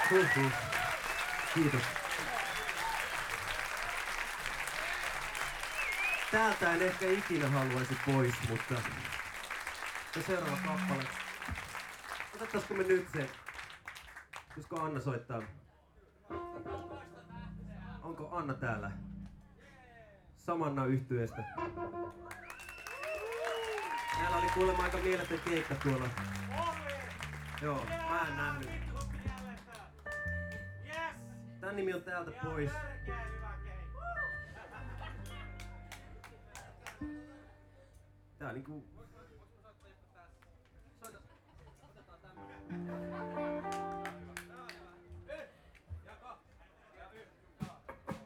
Huhhuh. Kiitos. Täältä en ehkä ikinä haluaisi pois, mutta se seuraava kappale. Otettaisiko me nyt se? Koska Anna soittaa. Onko Anna täällä? Samanna yhtyeestä. Täällä oli kuulemma aika mieletön keikka tuolla. Joo, mä en nähnyt. Tän nimi on Täältä pois. Tää niinku